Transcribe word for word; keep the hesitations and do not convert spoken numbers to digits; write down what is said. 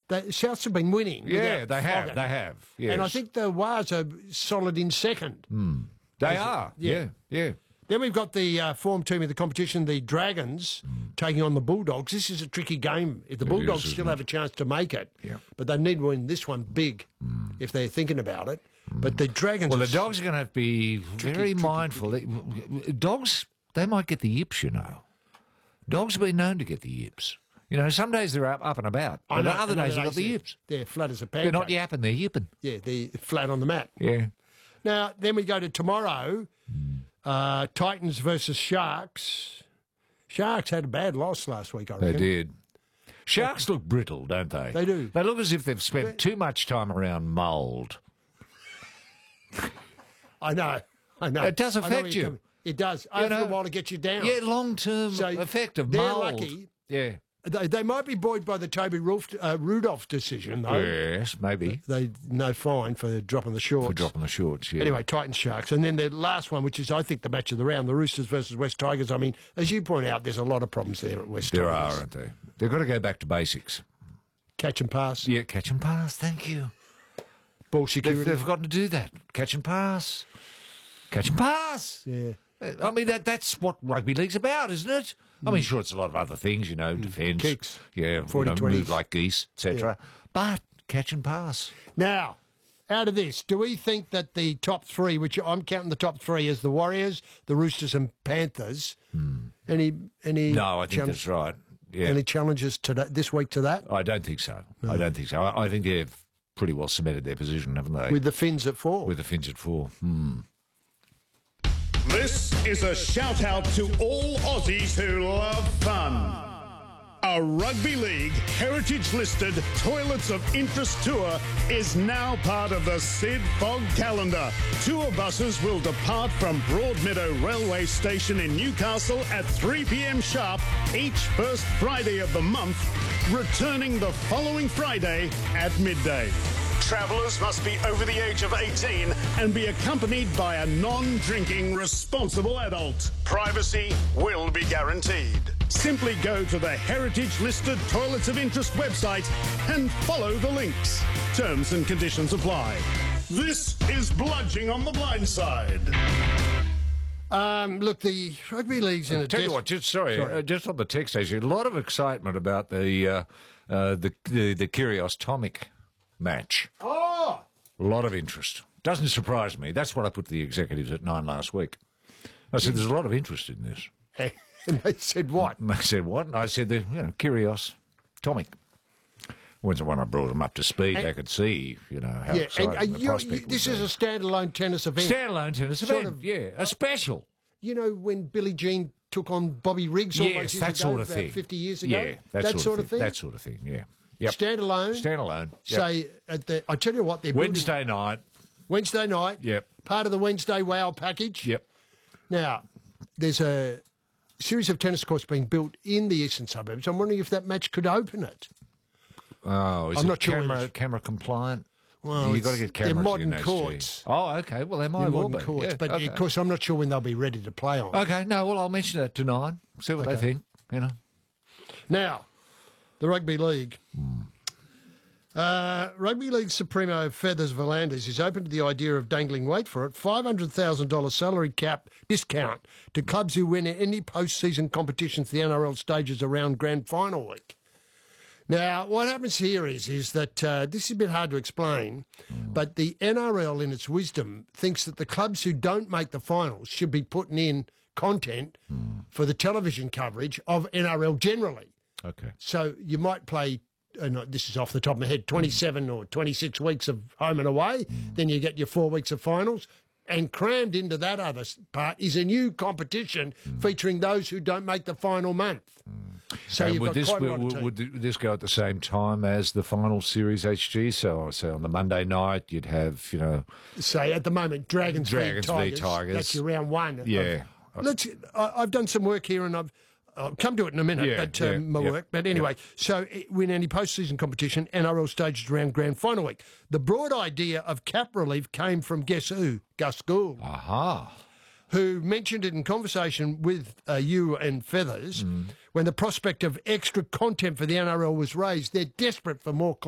The Souths have been winning. Yeah, without they have. flogging. They have. Yes. And I think the Wars are solid in second. Mm. They Is it? are. Yeah. Yeah, yeah. Then we've got the uh, form team of the competition, the Dragons, Mm. taking on the Bulldogs. This is a tricky game. If the It Bulldogs is, still isn't have a chance to make it, Yeah. but they need to win this one big Mm. if they're thinking about it. But the Dragons... Well, are the Dogs are going to have to be Tricky, very tricky, mindful. They- Dogs, they might get the yips, you know. Dogs have been known to get the yips. You know, some days they're up, up and about, I but know, other and days they've got the they're- yips. They're flat as a They're pancake. not yapping, they're yipping. Yeah, they're flat on the mat. Yeah. Now, then we go to tomorrow, uh, Titans versus Sharks. Sharks had a bad loss last week, I They reckon. did. Sharks look brittle, don't they? They do. They look as if they've spent too much time around mould. I know, I know. It does I know affect where you. you're coming- It does. Over know, a while to get you down. Yeah, long-term So effect of they're mould. lucky. Yeah. They, they might be buoyed by the Toby Rudolph, uh, Rudolph decision, though. Yes, maybe. They no fine for dropping the shorts. For dropping the shorts, yeah. Anyway, Titans Sharks. And then the last one, which is, I think, the match of the round, the Roosters versus West Tigers. I mean, as you point out, there's a lot of problems there at West There Tigers. are, aren't they? They've got to go back to basics. Catch and pass. Yeah, catch and pass, thank you. Ball They've, security. they've got to do that. Catch and pass. Catch and pass. Yeah. I mean, that that's what rugby league's about, isn't it? I mean, sure, it's a lot of other things, you know, defence. Kicks. Yeah, forty you know, twenties. move like geese, et cetera. But catch and pass. Now, out of this, do we think that the top three, which I'm counting the top three as the Warriors, the Roosters and Panthers, any any No, I think challenge- that's right. Yeah. any challenges to that, this week to that? I don't think so. I don't think so. I, I think they've pretty well cemented their position, haven't they? With the Finns at four. With the Finns at four. Hmm. This is a shout out to all Aussies who love fun. A rugby league heritage listed Toilets of Interest tour is now part of the Sid Fogg calendar. Tour buses will depart from Broadmeadow Railway Station in Newcastle at three p m sharp each first Friday of the month, returning the following Friday at midday. Travellers must be over the age of eighteen and be accompanied by a non-drinking responsible adult. Privacy will be guaranteed. Simply go to the heritage-listed Toilets of Interest website and follow the links. Terms and conditions apply. This is Bludging on the Blind Side. Um, look, the rugby league's in a Tell you des- what, just sorry, Sorry. Uh, just on the text station, a lot of excitement about the uh, uh, the the, the Kyrgios Tomic match. Oh! A lot of interest. Doesn't surprise me. That's what I put to the executives at nine last week. I said, "There's a lot of interest in this." And they said what? And they said, "What?" And I said, "The you know Kyrgios Tomic." When when I brought them up to speed, And- they could see, you know, how Yeah, exciting and uh, the you, prospect you, would this be. is a standalone tennis event. Standalone tennis Sort event, of- yeah, a special. You know, when Billie Jean took on Bobby Riggs all Yes, those years that ago, sort of about thing. fifty years ago? Yeah, that, sort, of thing? That sort of thing, yeah. Yep. Standalone. Standalone. Yep. Say, at the, I tell you what, they're building- Wednesday night. Wednesday night. Yep. Part of the Wednesday Wow package. Yep. Now, there's a series of tennis courts being built in the eastern suburbs. I'm wondering if that match could open it. Oh, is I'm it not sure camera, whether- camera compliant? Well, You've got to it's- get cameras they're modern in those courts. G's. Oh, okay. Well, they might They're well modern be. courts. Yeah, but, okay. of course, I'm not sure when they'll be ready to play on. Okay, no, well, I'll mention that to nine. See what they think, you know. Now, the Rugby League. Uh, Rugby League Supremo Feathers Volanders is open to the idea of dangling, wait for it, five hundred thousand dollars salary cap discount to clubs who win any postseason competitions the N R L stages around grand final week. Now, what happens here is is that uh, this is a bit hard to explain, but the N R L, in its wisdom, thinks that the clubs who don't make the finals should be putting in content for the television coverage of N R L generally. Okay. So you might play, uh, no, this is off the top of my head, twenty-seven or twenty-six weeks of home and away. Then you get your four weeks of finals. And crammed into that other s- part is a new competition featuring those who don't make the final month. So And you've would got this quite a would, lot of would, teams. would this go at the same time as the final series H G? So, so on the Monday night, you'd have, you know, Say at the moment, Dragons, Dragons v v Tigers. Tigers. That's your round one. Yeah. Let's. I, I've done some work here, and I've. I'll come to it in a minute, Yeah, but um, yeah, my yeah, work. But anyway, so it, win any postseason competition, N R L stages around grand final week. The broad idea of cap relief came from guess who? Gus Gould, aha. who mentioned it in conversation with uh, you and Feathers when the prospect of extra content for the N R L was raised. They're desperate for more